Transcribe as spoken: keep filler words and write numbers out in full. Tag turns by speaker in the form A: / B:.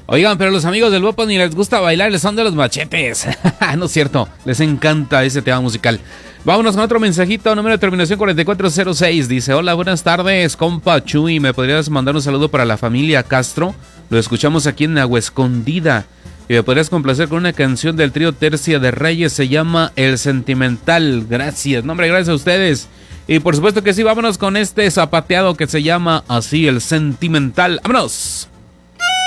A: Oigan, pero los amigos del Bopo ni les gusta bailar el son de los machetes. No es cierto, les encanta ese tema musical. Vámonos con otro mensajito, número de terminación cuarenta y cuatro cero seis. Dice, hola, buenas tardes, compa Chuy. ¿Me podrías mandar un saludo para la familia Castro? Lo escuchamos aquí en Agua Escondida. Y me podrías complacer con una canción del trío Tercia de Reyes. Se llama El Sentimental. Gracias, no, hombre, gracias a ustedes. Y por supuesto que sí, vámonos con este zapateado que se llama así, El Sentimental. ¡Vámonos!